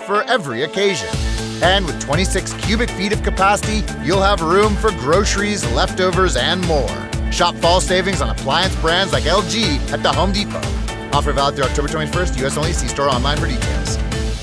for every occasion. And with 26 cubic feet of capacity, you'll have room for groceries, leftovers, and more. Shop fall savings on appliance brands like LG at the Home Depot. Offer valid through October 21st, US only. See store online for details.